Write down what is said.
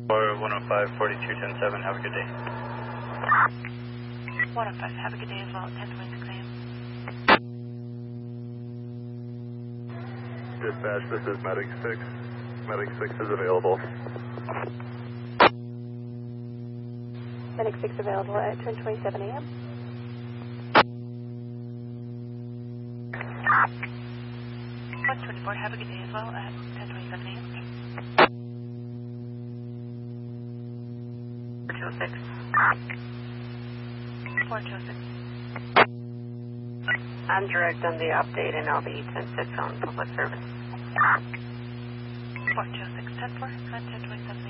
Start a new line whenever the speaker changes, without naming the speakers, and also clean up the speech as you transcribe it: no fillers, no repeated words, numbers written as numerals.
Or 105, 42, 10-7, have a good day.
105, have a good day as well, 10:26 a.m.
Dispatch, this is Medic 6. Medic 6 is available.
Medic 6 available at 10:27 a.m. 124, have a good day as well at 10:27 a.m.
426.
426.
I'm direct on the update and I'll be 10-6 on public service.
426, 10-4, 10:27.